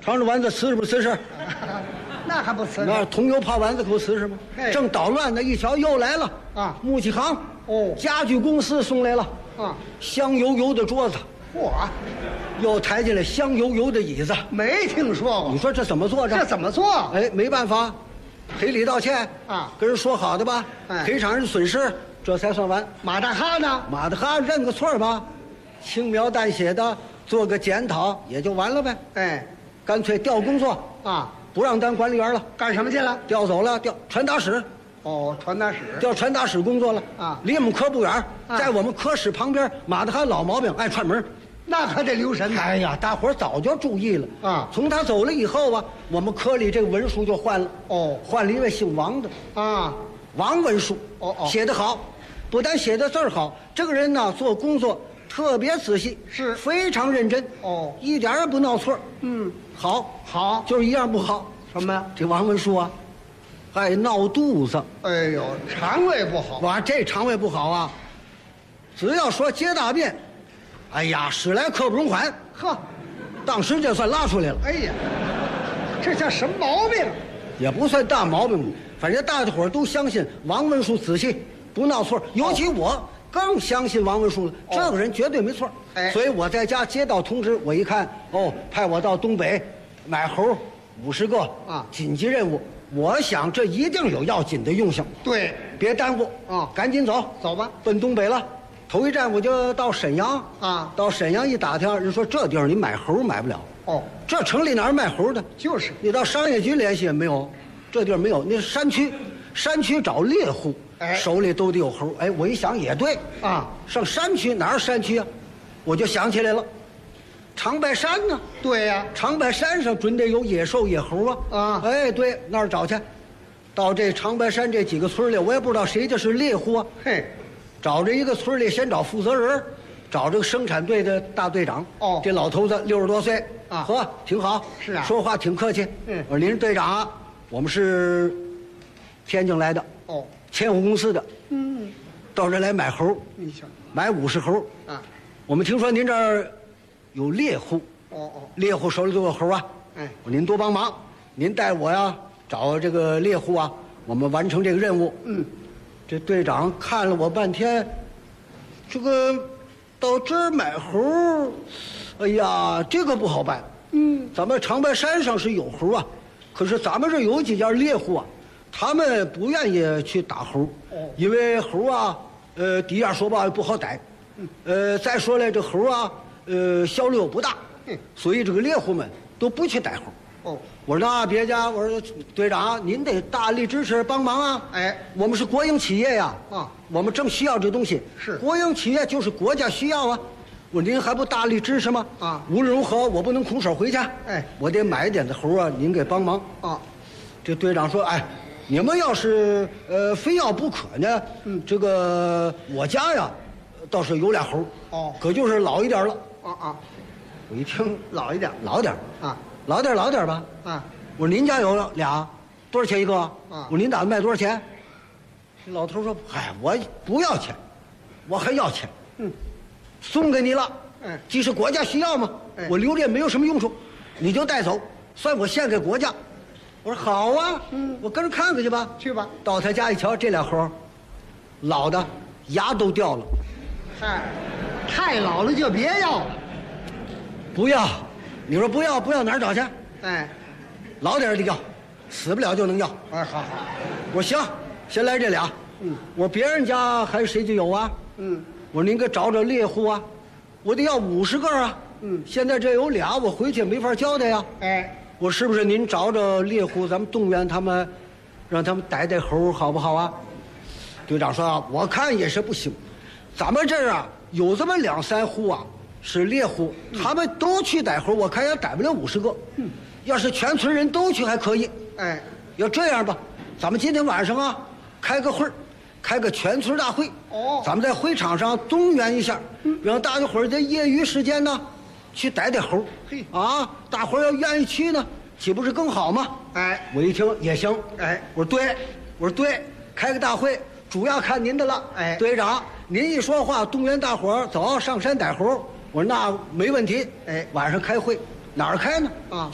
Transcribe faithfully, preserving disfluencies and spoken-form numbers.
尝着丸子瓷实不瓷实？ 那还不瓷实？ 那桐油泡丸子可瓷实吗？正捣乱呢，一瞧又来了啊！ 木器行哦， 家具公司送来了啊， 香油油的桌子， 嚯， 又抬进来香油油的椅子。 没听说过。 你说这怎么做着？ 这怎么做？ 哎，没办法，赔礼道歉啊， 跟人说好的吧， 哎， 赔偿人损失，这才算完。 马大哈呢？ 马大哈认个错吧，轻描淡写的做个检讨也就完了呗。 哎， 干脆调工作啊， 不让当管理员了， 干什么去了？ 调走了，调传达室。 哦，传达室。 调传达室工作了啊， 离我们科不远， 啊， 在我们科室旁边。马大哈老毛病，爱串门。 那可得留神呐。 哎呀，大伙儿早就注意了啊。 从他走了以后啊，我们科里这个文书就换了。 哦， 换了一位姓王的啊， 王文书。 哦哦， 写得好，不但写的字儿好，这个人呢做工作特别仔细， 是非常认真。 哦， 一点也不闹错。 嗯， 好， 好， 就是一样不好。 什么呀？ 这王文书啊，爱闹肚子。 哎呦，肠胃不好。 哇，这肠胃不好啊！只要说接大便，哎呀，史来刻不容缓。 呵， 当时就算拉出来了。 哎呀，这叫什么毛病？ 也不算大毛病，反正大家伙儿都相信王文书仔细，不闹错。尤其我更相信王文书了， 哦， 这个人绝对没错。 哎， 所以我在家接到通知，我一看，哦，派我到东北买猴五十个啊， 紧急任务。我想这一定有要紧的用项。 对， 别耽误啊， 赶紧走， 走吧， 奔东北了。头一站我就到沈阳啊， 到沈阳一打听，人说这地方你买猴买不了。 哦， 这城里哪儿卖猴的？ 就是你到商业局联系也没有，这地儿没有。那是山区，山区找猎户， 哎， 手里都得有猴。哎，我一想也对啊， 上山区哪儿山区啊？我就想起来了，长白山呢？ 对呀， 长白山上准得有野兽野猴啊！ 啊， 哎，对，那儿找去。到这长白山这几个村里，我也不知道谁家是猎户啊。 嘿。 找着一个村里，先找负责人，找这个生产队的大队长。 哦， 这老头子六十多岁啊， 呵，挺好。 是啊， 说话挺客气。 嗯， 我说您是队长啊，我们是天津来的。 哦， 千户公司的。 嗯， 到这儿来买猴。 你瞧， 买五十猴。 啊， 我们听说您这儿有猎户。 哦哦， 猎户手里都有猴啊。 哎， 我说您多帮忙，您带我呀找这个猎户啊，我们完成这个任务。 嗯。 这队长看了我半天，这个到这儿买猴，哎呀，这个不好办。 嗯， 咱们长白山上是有猴啊，可是咱们这有几家猎户啊，他们不愿意去打猴， 哦， 因为猴啊，呃，第一样说吧不好逮，嗯，呃，再说来这猴啊，呃，销量又不大， 嗯， 所以这个猎户们都不去逮猴。 哦， 我说那别家，我说队长，您得大力支持帮忙啊！ 哎， 我们是国营企业呀， 啊， 我们正需要这东西。 是国营企业就是国家需要啊！我说您还不大力支持吗？ 啊， 无论如何我不能空手回家， 哎， 我得买点子猴啊，您给帮忙啊。 这队长说，哎，你们要是呃非要不可呢， 嗯， 这个我家呀，倒是有俩猴， 哦， 可就是老一点了。 啊啊， 我一听老一点， 老点啊。 老点老点吧， 啊！ 我说您家有俩，多少钱一个？啊！ 我说您打算卖多少钱？这老头说：“嗨，我不要钱，我还要钱。 嗯， 送给你了。 嗯， 既是国家需要嘛， 嗯、 我留着也没有什么用处，你就带走，算我献给国家。”我说：“好啊， 嗯， 我跟着看看去吧。” 去吧。 到他家一瞧，这俩猴，老的牙都掉了。 嗨，太老了就别要了。 不要。你说不要不要哪儿找去？ 哎， 老点儿的要，死不了就能要。 哎，好好。 我说行，先来这俩。 嗯， 我别人家还有谁就有啊？ 嗯， 我说您给找找猎户啊，我得要五十个啊。 嗯， 现在这有俩，我回去没法交代呀。 哎， 我是不是您找找猎户，咱们动员他们，让他们逮逮猴，好不好啊？队长说啊，我看也是不行，咱们这儿啊有这么两三户啊。是猎户，他们都去逮猴，我看也逮不了五十个。嗯，要是全村人都去还可以。 哎， 要这样吧，咱们今天晚上啊，开个会儿，开个全村大会。 哦， 咱们在会场上动员一下，嗯、让大家伙儿在业余时间呢，去逮逮猴。 嘿， 啊，大伙儿要愿意去呢，岂不是更好吗？ 哎， 我一听也行。 哎， 我说对，我说对，开个大会，主要看您的了。 哎， 队长，您一说话，动员大伙儿走上山逮猴。我说那没问题， 哎， 晚上开会，哪儿开呢？ 啊。